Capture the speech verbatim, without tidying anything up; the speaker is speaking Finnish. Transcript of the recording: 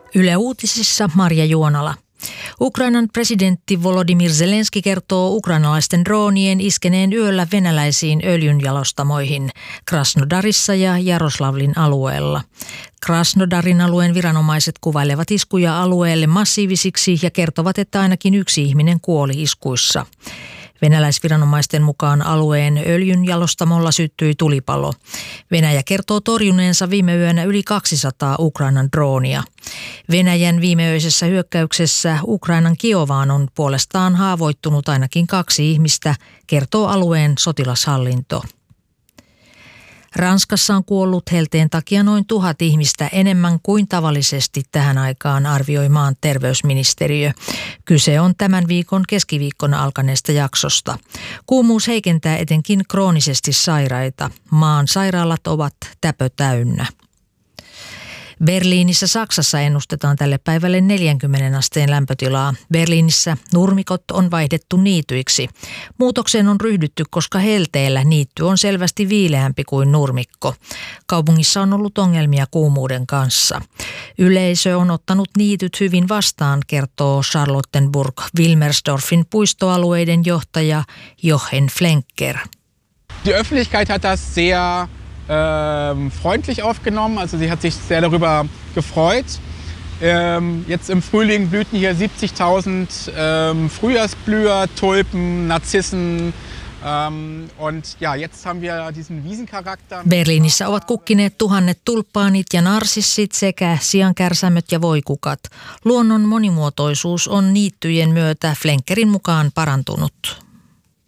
Yle Uutisissa Marja Juonala. Ukrainan presidentti Volodymyr Zelenski kertoo ukrainalaisten droonien iskeneen yöllä venäläisiin öljynjalostamoihin Krasnodarissa ja Jaroslavlin alueella. Krasnodarin alueen viranomaiset kuvailevat iskuja alueelle massiivisiksi ja kertovat, että ainakin yksi ihminen kuoli iskuissa. Venäläisviranomaisten mukaan alueen öljynjalostamolla syttyi tulipalo. Venäjä kertoo torjuneensa viime yönä yli kaksisataa Ukrainan droonia. Venäjän viimeöisessä hyökkäyksessä Ukrainan Kiovaan on puolestaan haavoittunut ainakin kaksi ihmistä, kertoo alueen sotilashallinto. Ranskassa on kuollut helteen takia noin tuhat ihmistä enemmän kuin tavallisesti tähän aikaan, arvioi maan terveysministeriö. Kyse on tämän viikon keskiviikkona alkaneesta jaksosta. Kuumuus heikentää etenkin kroonisesti sairaita. Maan sairaalat ovat täpötäynnä. Berliinissä Saksassa ennustetaan tälle päivälle neljänkymmenen asteen lämpötilaa. Berliinissä nurmikot on vaihdettu niityiksi. Muutokseen on ryhdytty, koska helteellä niitty on selvästi viileämpi kuin nurmikko. Kaupungissa on ollut ongelmia kuumuuden kanssa. Yleisö on ottanut niityt hyvin vastaan, kertoo Charlottenburg-Wilmersdorfin puistoalueiden johtaja Jochen Flenker. Die Öffentlichkeit hat das sehr Ähm, freundlich aufgenommen, also sie hat sich sehr darüber gefreut. Ähm, jetzt im Frühling blühten hier siebzigtausend ähm, Frühjahrsblüher, Tulpen, Narzissen ähm, und ja, jetzt haben wir diesen Wiesencharakter. Berliinissä ovat kukkineet tuhannet tulppaanit ja narsissit sekä siankärsämöt ja voikukat. Luonnon monimuotoisuus on niittyjen myötä Flenkerin mukaan parantunut.